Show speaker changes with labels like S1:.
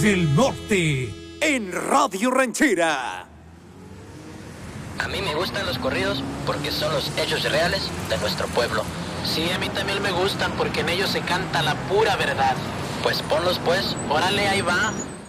S1: del Norte en Radio Ranchera.
S2: A mí me gustan los corridos porque son los hechos reales de nuestro pueblo.
S3: Sí, a mí también me gustan porque en ellos se canta la pura verdad.
S2: Pues ponlos pues.
S3: Órale, ahí va.